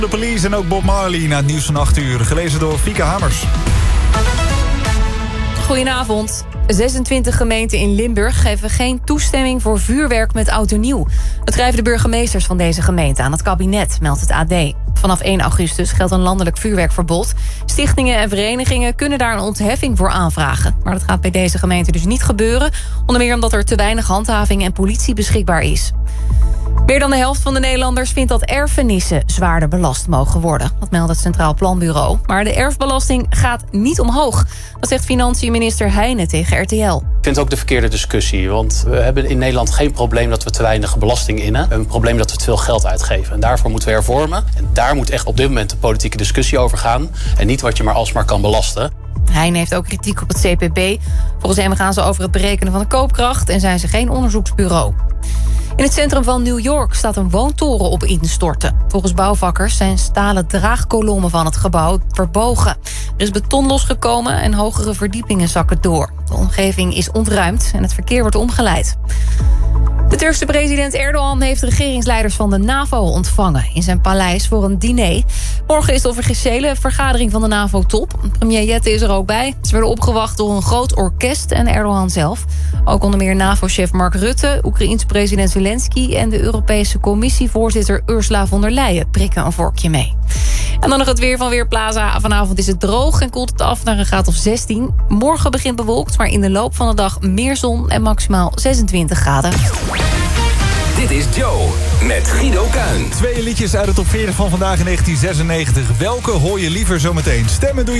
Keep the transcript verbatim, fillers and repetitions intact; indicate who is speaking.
Speaker 1: De Police en ook Bob Marley na het nieuws van acht uur. Gelezen door Fieke Hamers.
Speaker 2: Goedenavond. zesentwintig gemeenten in Limburg geven geen toestemming voor vuurwerk met oud en nieuw. Dat schrijven de burgemeesters van deze gemeente aan het kabinet, meldt het A D. Vanaf één augustus geldt een landelijk vuurwerkverbod. Stichtingen en verenigingen kunnen daar een ontheffing voor aanvragen. Maar dat gaat bij deze gemeente dus niet gebeuren. Onder meer omdat er te weinig handhaving en politie beschikbaar is. Meer dan de helft van de Nederlanders vindt dat erfenissen zwaarder belast mogen worden. Dat meldt het Centraal Planbureau. Maar de erfbelasting gaat niet omhoog. Dat zegt financiënminister Heijnen tegen R T L.
Speaker 3: Ik vind het ook de verkeerde discussie. Want we hebben in Nederland geen probleem dat we te weinig belasting innen. We hebben een probleem dat we te veel geld uitgeven. En daarvoor moeten we hervormen. En daar moet echt op dit moment de politieke discussie over gaan. En niet wat je maar alsmaar kan belasten.
Speaker 2: Heijn heeft ook kritiek op het C P B. Volgens hem gaan ze over het berekenen van de koopkracht en zijn ze geen onderzoeksbureau. In het centrum van New York staat een woontoren op instorten. Volgens bouwvakkers zijn stalen draagkolommen van het gebouw verbogen. Er is beton losgekomen en hogere verdiepingen zakken door. De omgeving is ontruimd en het verkeer wordt omgeleid. De Turkse president Erdogan heeft regeringsleiders van de NAVO ontvangen in zijn paleis voor een diner. Morgen is de officiële vergadering van de NAVO-top. Premier Jette is er ook bij. Ze werden opgewacht door een groot orkest en Erdogan zelf. Ook onder meer NAVO-chef Mark Rutte, Oekraïense president Zelensky en de Europese Commissievoorzitter Ursula von der Leyen prikken een vorkje mee. En dan nog het weer van Weerplaza. Vanavond is het droog en koelt het af naar een graad of zestien. Morgen begint bewolkt, maar in de loop van de dag meer zon en maximaal zesentwintig graden.
Speaker 4: Dit is Joe met Guido Kuin.
Speaker 1: Twee liedjes uit de top veertig van vandaag in negentien zesennegentig. Welke hoor je liever zometeen? Stemmen doe je